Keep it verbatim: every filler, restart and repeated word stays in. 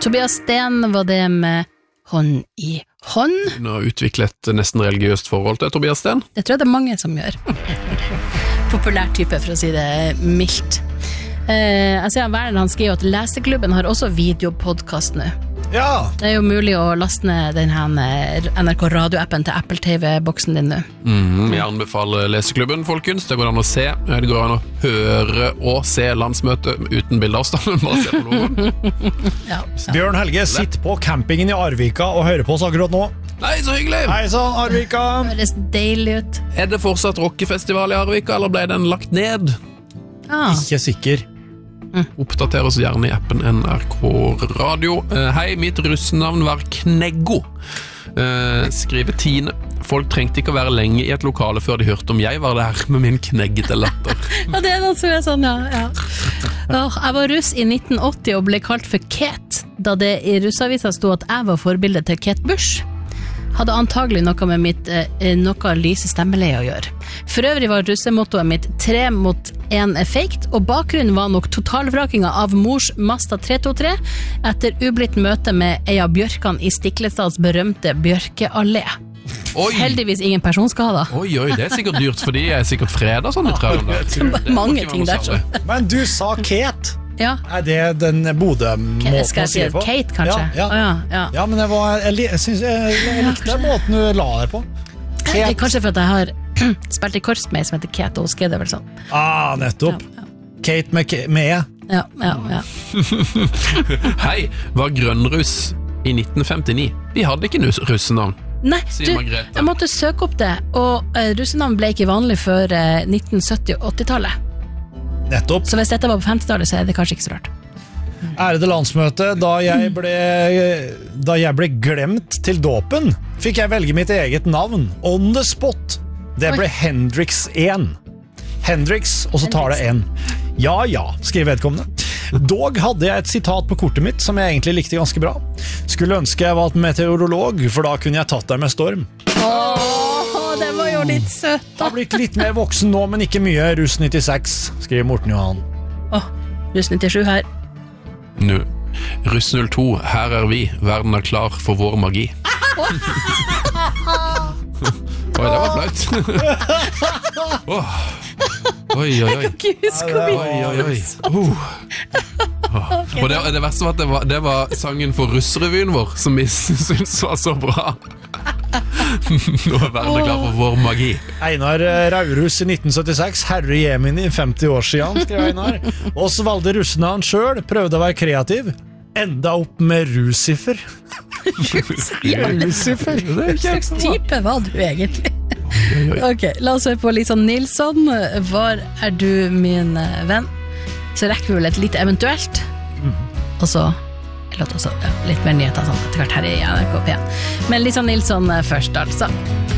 Tobias Sten var det med Hånd i hånd. Hun har utviklet nesten religiøst forhold til Tobias Sten. Det tror jeg det er mange som gjør. Populær type, for å si det mildt. Eh, jeg ser Werner, han skriver at Leseklubben har også videopodcast nå. Ja. Det er jo mulig å laste ned den her N R K radio-appen til Apple T V-boksen din nå. Mm, jeg anbefaler Leseklubben, folkens. Det går an å se. Det går an å høre og se landsmøtet uten bildeavstand. Bare se på noen. Ja, ja. Bjørn Helge sitter på campingen i Arvika og hører på oss akkurat nå. Nei, så hyggelig! Hei sann, Arvika! Det høres deilig ut. Er det fortsatt rockefestival i Arvika, eller ble den lagt ned? Ah. Ikke sikker. Oppdater oss gjerne i appen N R K Radio. Eh, hei, mitt russenavn var Kneggo. Eh, skriver Tine. Folk trengte ikke å være lenge i et lokale før de hørte om jeg var der med min kneggete latter. Ja, det er noe som er sånn, ja. ja. Åh, jeg var russ i nitten åtti og ble kalt for Kate, da det i russavisa sto at jeg var forbildet til Kate Bush. Hadde antagelig noe med mitt eh, noe lyse stemmeleie å gjøre. For øvrig var russemottoet mitt tre mot en er fakt, og bakgrunnen var nok totalvrakinga av mors Mazda tre to tre etter ublitt møte med ei av bjørkene i Stiklestads berømte Bjørkeallé. Oi. Heldigvis ingen personskader. Oi, oi, det er sikkert dyrt, for de er sikkert fredag sånn i trærne. Mange ting der så. Men du sa Kate. Ja. Er det den Bodø-måten å Skal jeg si det på? Kate, kanskje? Ja, ja. Oh, ja, ja. ja men jeg, var, jeg, jeg, synes jeg, jeg likte den måten du la det på. Kate. Kanskje for at jeg har spilt i korps med som heter Kate, og skrev det vel sånn. Ah, nettopp. Ja, ja. Kate med, med. Ja, ja, ja. Hei, var grønnruss i nitten femtini. De hadde ikke russenavn. Nei, Sier du, Margrethe. jeg måtte søke opp det, og uh, russenavn ble ikke vanlig før uh, nitten sytti- og åttitallet. Nettopp. Så hvis dette var på femtitallet, så er det kanskje ikke så rart. Ærede landsmøte, da jeg ble Da jeg ble glemt til dåpen, fikk jeg velge mitt eget navn. On the spot. Det ble Oi. Hendrix én. Hendrix, og så tar det én. Ja, ja, skriver vedkommende. Dog hadde jeg et sitat på kortet mitt som jeg egentlig likte ganske bra. Skulle ønske jeg var meteorolog, for da kunne jeg tatt deg med storm. Åh, det var jo litt søtt. Jeg har blitt litt mer voksen nå, men ikke mye. Russ nittiseks, skriver Morten Johan. Åh, Russ nittisju her. Nå, Russ null to, her er vi. Verden er klar for vår magi. Oi, det var flaut. Åh. Oi, oi, oi. Jeg kan ikke huske hvor mye. Oi, oi, oi. Uh. Oh. Og det, det verste var at det var, det var sangen for russrevyen vår som vi syntes var så bra. Nå er verden klar for vår magi. Einar Raurus i nitten syttiseks, herre Jemini, femti år siden, skrev Einar. Oss valgte russenavn selv, prøvde å være kreativ. Enda opp med Rucifer. Rucifer. Hva slags type var du egentlig? Ok, la oss høre på litt sånn Nilsson. Var er du min venn? Så rekker vi vel et lite eventuelt. Og så låt oss ja, litt mer nyheter sånn, etter hvert her i N R K P. Men litt sånn Nilsson først, altså.